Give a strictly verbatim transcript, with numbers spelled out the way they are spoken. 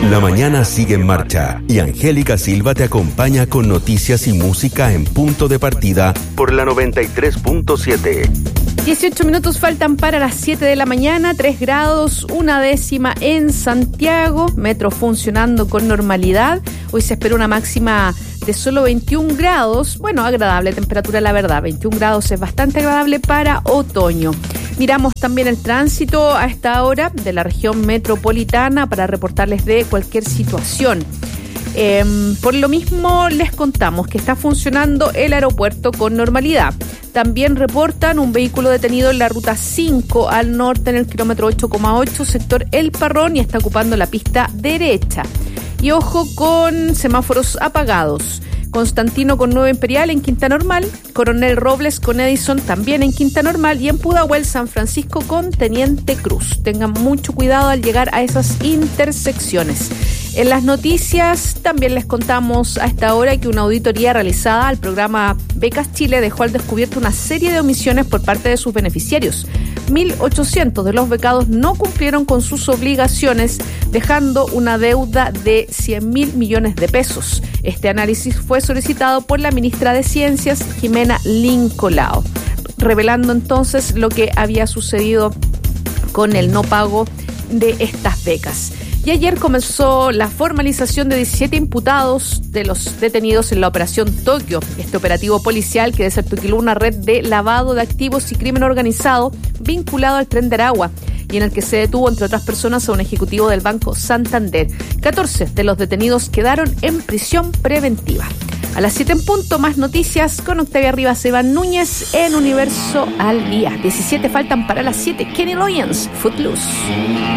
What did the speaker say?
La mañana sigue en marcha y Angélica Silva te acompaña con noticias y música en punto de partida por la noventa y tres punto siete. dieciocho minutos faltan para las siete de la mañana, tres grados, una décima en Santiago, metro funcionando con normalidad. Hoy se espera una máxima de solo veintiún grados, bueno, agradable temperatura la verdad, veintiún grados es bastante agradable para otoño. Miramos también el tránsito a esta hora de la región metropolitana para reportarles de cualquier situación. Eh, por lo mismo les contamos que está funcionando el aeropuerto con normalidad. También reportan un vehículo detenido en la ruta cinco al norte en el kilómetro ocho coma ocho, sector El Parrón, y está ocupando la pista derecha. Y ojo con semáforos apagados. Constantino con Nueva Imperial en Quinta Normal, Coronel Robles con Edison también en Quinta Normal y en Pudahuel San Francisco con Teniente Cruz. Tengan mucho cuidado al llegar a esas intersecciones. En las noticias también les contamos a esta hora que una auditoría realizada al programa Becas Chile dejó al descubierto una serie de omisiones por parte de sus beneficiarios. mil ochocientos de los becados no cumplieron con sus obligaciones, dejando una deuda de cien mil millones de pesos. Este análisis fue solicitado por la ministra de Ciencias, Jimena Lincolao, revelando entonces lo que había sucedido con el no pago de estas becas. Y ayer comenzó la formalización de diecisiete imputados de los detenidos en la Operación Tokio, este operativo policial que desarticuló una red de lavado de activos y crimen organizado vinculado al Tren de Aragua, y en el que se detuvo, entre otras personas, a un ejecutivo del Banco Santander. catorce de los detenidos quedaron en prisión preventiva. A las siete en punto, más noticias con Octavia Rivas, Iván Núñez en Universo al Día. diecisiete faltan para las siete. Kenny Loggins, Footloose.